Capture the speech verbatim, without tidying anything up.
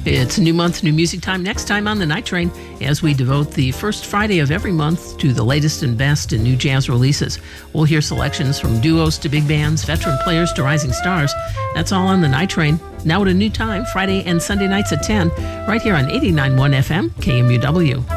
It's a new month, new music time next time on The Night Train as we devote the first Friday of every month to the latest and best in new jazz releases. We'll hear selections from duos to big bands, veteran players to rising stars. That's all on The Night Train. Now at a new time, Friday and Sunday nights at ten, right here on eighty-nine point one F M, K M U W.